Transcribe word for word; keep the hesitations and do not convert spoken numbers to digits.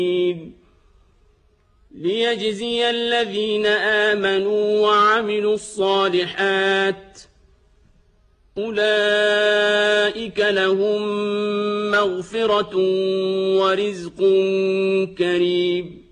ليجزي الذين آمنوا وعملوا الصالحات أولئك لهم مغفرة ورزق كريم